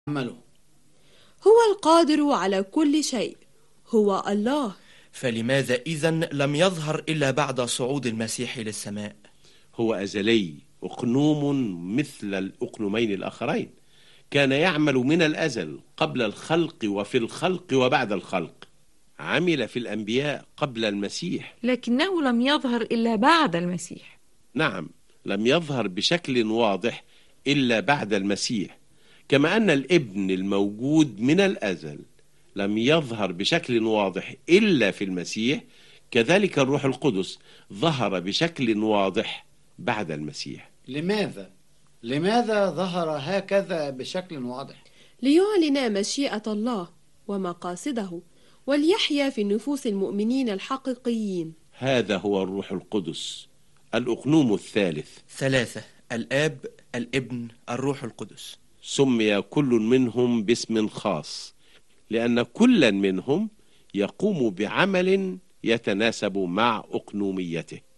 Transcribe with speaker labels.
Speaker 1: عمله.
Speaker 2: هو القادر على كل شيء، هو الله.
Speaker 3: فلماذا إذن لم يظهر إلا بعد صعود المسيح للسماء؟
Speaker 4: هو أزلي أقنوم مثل الأقنومين الآخرين، كان يعمل من الأزل قبل الخلق وفي الخلق وبعد الخلق، عمل في الأنبياء قبل المسيح،
Speaker 5: لكنه لم يظهر إلا بعد المسيح.
Speaker 4: نعم، لم يظهر بشكل واضح إلا بعد المسيح، كما أن الابن الموجود من الأزل لم يظهر بشكل واضح إلا في المسيح، كذلك الروح القدس ظهر بشكل واضح بعد المسيح.
Speaker 1: لماذا ظهر هكذا بشكل واضح؟
Speaker 2: ليعلن مشيئة الله ومقاصده، وليحيا في نفوس المؤمنين الحقيقيين.
Speaker 4: هذا هو الروح القدس، الأقنوم الثالث،
Speaker 3: ثلاثة: الآب، الابن، الروح القدس.
Speaker 4: سمي كل منهم باسم خاص، لأن كل منهم يقوم بعمل يتناسب مع أقنوميته.